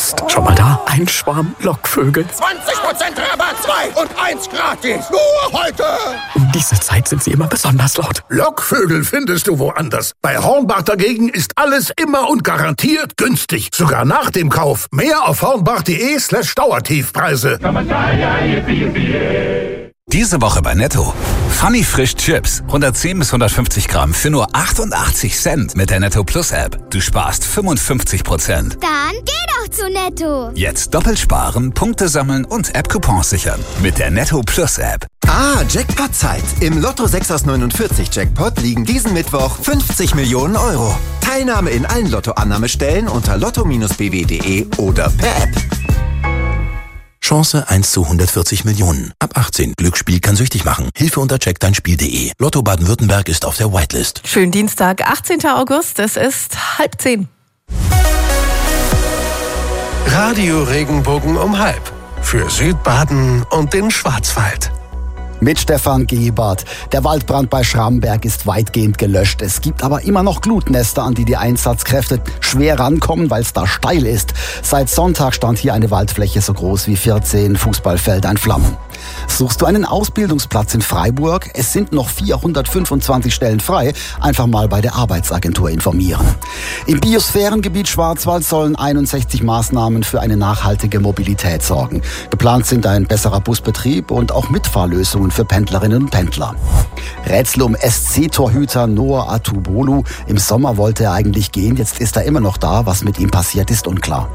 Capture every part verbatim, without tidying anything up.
Psst. Schon mal da? Ein Schwarm Lockvögel. zwanzig Prozent Rabatt, zwei und eins gratis. Nur heute. Um diese Zeit sind sie immer besonders laut. Lockvögel findest du woanders. Bei Hornbach dagegen ist alles immer und garantiert günstig. Sogar nach dem Kauf. Mehr auf hornbach.de slash Dauertiefpreise. Diese Woche bei Netto. Funny Frisch Chips. hundertzehn bis hundertfünfzig Gramm für nur achtundachtzig Cent mit der Netto Plus App. Du sparst fünfundfünfzig Prozent. Dann geh doch zu Netto. Jetzt doppelt sparen, Punkte sammeln und App-Coupons sichern. Mit der Netto Plus App. Ah, Jackpot-Zeit. Im Lotto sechs aus neunundvierzig Jackpot liegen diesen Mittwoch fünfzig Millionen Euro. Teilnahme in allen Lotto-Annahmestellen unter lotto Bindestrich b w punkt d e oder per App. Chance eins zu hundertvierzig Millionen. Ab achtzehn. Glücksspiel kann süchtig machen. Hilfe unter check dein spiel punkt d e. Lotto Baden-Württemberg ist auf der Whitelist. Schönen Dienstag, achtzehnten August. Es ist halb zehn. Radio Regenbogen um halb. Für Südbaden und den Schwarzwald. Mit Stefan Gebert. Der Waldbrand bei Schramberg ist weitgehend gelöscht. Es gibt aber immer noch Glutnester, an die die Einsatzkräfte schwer rankommen, weil es da steil ist. Seit Sonntag stand hier eine Waldfläche so groß wie vierzehn Fußballfelder in Flammen. Suchst du einen Ausbildungsplatz in Freiburg? Es sind noch vierhundertfünfundzwanzig Stellen frei. Einfach mal bei der Arbeitsagentur informieren. Im Biosphärengebiet Schwarzwald sollen einundsechzig Maßnahmen für eine nachhaltige Mobilität sorgen. Geplant sind ein besserer Busbetrieb und auch Mitfahrlösungen für Pendlerinnen und Pendler. Rätsel um S C-Torhüter Noah Atubolu. Im Sommer wollte er eigentlich gehen, jetzt ist er immer noch da. Was mit ihm passiert, ist unklar.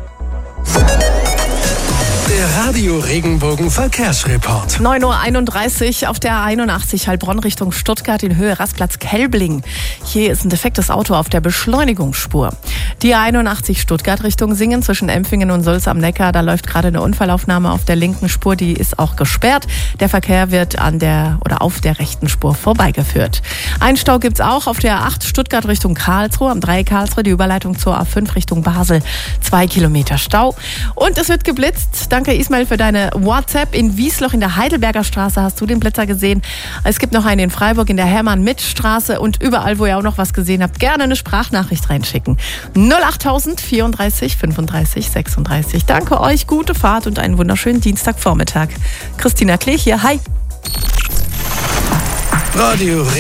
Der Radio Regenbogen Verkehrsreport. neun Uhr einunddreißig auf der einundachtzig Heilbronn Richtung Stuttgart in Höhe Rastplatz Kelbling. Hier ist ein defektes Auto auf der Beschleunigungsspur. Die einundachtzig Stuttgart Richtung Singen zwischen Empfingen und Sulz am Neckar. Da läuft gerade eine Unfallaufnahme auf der linken Spur. Die ist auch gesperrt. Der Verkehr wird an der oder auf der rechten Spur vorbeigeführt. Ein Stau gibt's auch auf der A acht Stuttgart Richtung Karlsruhe. Am Dreieck Karlsruhe die Überleitung zur A fünf Richtung Basel. Zwei Kilometer Stau. Und es wird geblitzt. Danke Ismail für deine WhatsApp. In Wiesloch in der Heidelberger Straße hast du den Blitzer gesehen. Es gibt noch einen in Freiburg in der Hermann-Mitt-Straße und überall, wo ihr auch noch was gesehen habt, gerne eine Sprachnachricht reinschicken. null achttausend vierunddreißig fünfunddreißig sechsunddreißig. Danke euch, gute Fahrt und einen wunderschönen Dienstagvormittag. Christina Klee hier, hi. Radio